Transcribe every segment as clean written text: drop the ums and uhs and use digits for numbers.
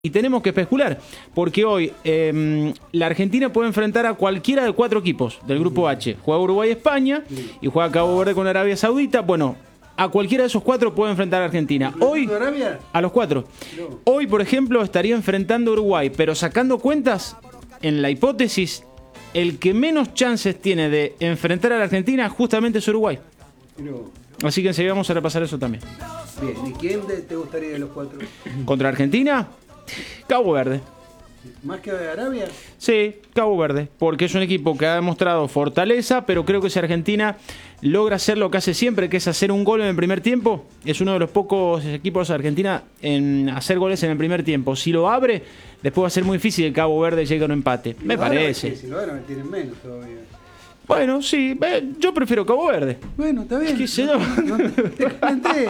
Y tenemos que especular, porque hoy la Argentina puede enfrentar a cualquiera de 4 equipos del grupo H. Juega Uruguay-España y juega Cabo Verde con Arabia Saudita. Bueno, a cualquiera de esos 4 puede enfrentar a Argentina. Hoy, Arabia? A los 4. No. Hoy, por ejemplo, estaría enfrentando a Uruguay, pero sacando cuentas, en la hipótesis, el que menos chances tiene de enfrentar a la Argentina justamente es Uruguay. No. Así que enseguida vamos a repasar eso también. Bien, ¿y quién te gustaría de los 4? ¿Contra Argentina? Cabo Verde. ¿Más que Arabia? Sí, Cabo Verde, porque es un equipo que ha demostrado fortaleza, pero creo que si Argentina logra hacer lo que hace siempre, que es hacer un gol en el primer tiempo, es uno de los pocos equipos de Argentina en hacer goles en el primer tiempo. Si lo abre, después va a ser muy difícil que Cabo Verde llegue a un empate, me parece. Si lo abren, tienen menos todavía. Bueno, sí, yo prefiero Cabo Verde. Bueno, está bien. ¿Qué sé yo? No te comenté.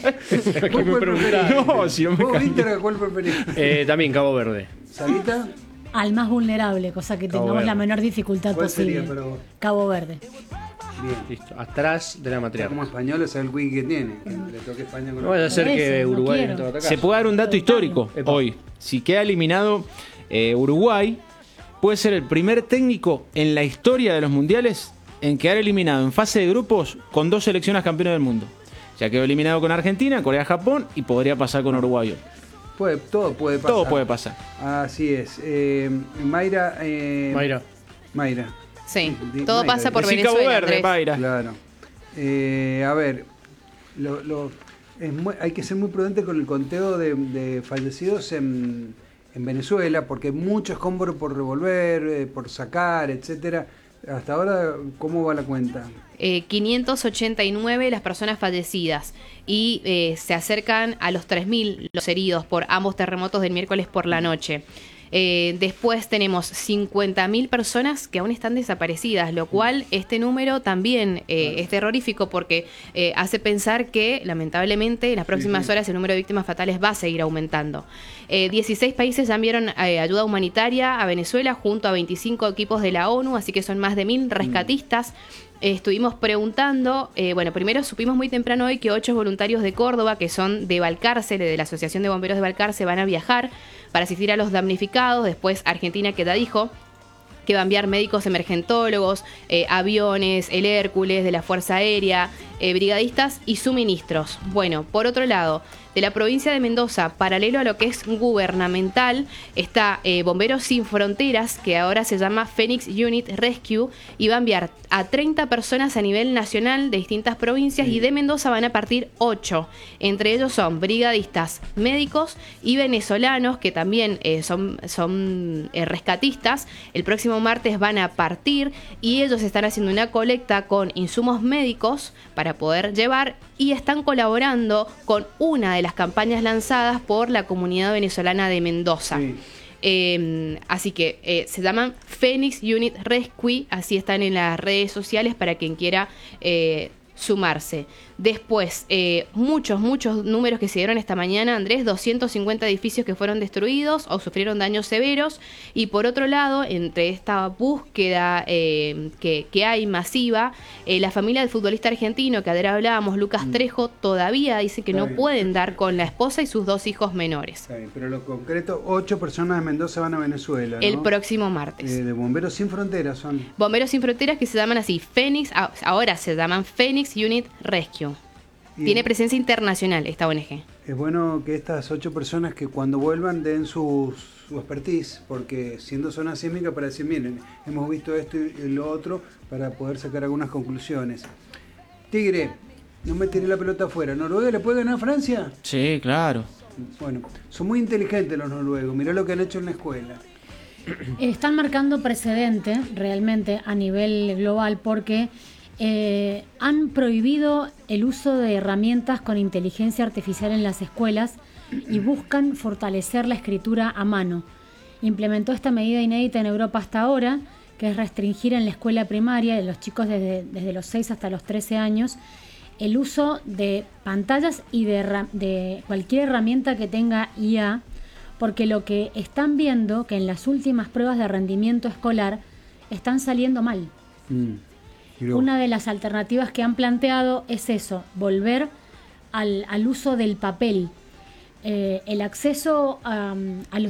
No, si no me ¿Vos, Víctor, cuál preferís? También Cabo Verde. ¿Sarita? Al más vulnerable, cosa que Cabo tengamos Verde. la menor dificultad ¿Cuál posible. sería para vos? Cabo Verde. Bien. Listo. Atrás de la Como matriarca. español es el wiki que tiene. Que le toque España con No vaya a ser que Eso, no Uruguay quiero. le toque atacar. Se puede dar un dato histórico Epa. hoy. Si queda eliminado Uruguay, puede ser el primer técnico en la historia de los mundiales en quedar eliminado en fase de grupos con 2 selecciones campeones del mundo. Ya quedó eliminado con Argentina, Corea, Japón y podría pasar con Uruguay. Todo puede pasar. Todo puede pasar. Así es. Mayra. Mayra. Sí, Di- todo Mayra, pasa por Decí Venezuela, Cabo Verde, Andrés. Mayra. Claro. A ver, hay que ser muy prudente con el conteo de fallecidos en Venezuela, porque hay mucho escombro por revolver, por sacar, etcétera. Hasta ahora, ¿cómo va la cuenta? 589 las personas fallecidas y se acercan a los 3.000 los heridos por ambos terremotos del miércoles por la noche. Después tenemos 50.000 personas que aún están desaparecidas, lo cual este número también es terrorífico porque hace pensar que lamentablemente en las próximas horas el número de víctimas fatales va a seguir aumentando. 16 países ya enviaron ayuda humanitaria a Venezuela junto a 25 equipos de la ONU, así que son más de 1.000 rescatistas. Estuvimos preguntando, primero supimos muy temprano hoy que 8 voluntarios de Córdoba, que son de Balcarce, de la Asociación de Bomberos de Balcarce, van a viajar para asistir a los damnificados. Después Argentina que ya dijo que va a enviar médicos emergentólogos, aviones, el Hércules de la Fuerza Aérea, brigadistas y suministros. Bueno, por otro lado, de la provincia de Mendoza, paralelo a lo que es gubernamental, está Bomberos Sin Fronteras, que ahora se llama Phoenix Unit Rescue, y va a enviar a 30 personas a nivel nacional de distintas provincias, y de Mendoza van a partir 8. Entre ellos son brigadistas, médicos y venezolanos, que también son rescatistas. El próximo martes van a partir y ellos están haciendo una colecta con insumos médicos para poder llevar, y están colaborando con una de las campañas lanzadas por la comunidad venezolana de Mendoza. Sí. Así que se llaman Phoenix Unit Rescue, así están en las redes sociales para quien quiera sumarse. Después, muchos números que se dieron esta mañana, Andrés, 250 edificios que fueron destruidos o sufrieron daños severos, y por otro lado, entre esta búsqueda que hay masiva, la familia del futbolista argentino que ayer hablábamos, Lucas Trejo, todavía dice que Está no bien. pueden dar con la esposa y sus 2 hijos menores. Está bien, pero lo concreto, 8 personas de Mendoza van a Venezuela, ¿no? El próximo martes. De Bomberos Sin Fronteras son. Bomberos Sin Fronteras, que se llaman así, Phoenix, ahora se llaman Phoenix Unit Rescue. Y Tiene presencia internacional esta ONG. es bueno que estas 8 personas que cuando vuelvan den su expertise, porque siendo zona sísmica para decir, miren, hemos visto esto y lo otro, para poder sacar algunas conclusiones. Tigre, no me tiré la pelota afuera. ¿Noruega le puede ganar a Francia? Sí, claro. Bueno, son muy inteligentes los noruegos, mirá lo que han hecho en la escuela. Están marcando precedente realmente a nivel global porque han prohibido el uso de herramientas con inteligencia artificial en las escuelas y buscan fortalecer la escritura a mano. Implementó esta medida inédita en Europa hasta ahora, que es restringir en la escuela primaria de los chicos desde los 6 hasta los 13 años el uso de pantallas y de cualquier herramienta que tenga IA, porque lo que están viendo que en las últimas pruebas de rendimiento escolar están saliendo mal. Una de las alternativas que han planteado es eso, volver al uso del papel. el acceso a los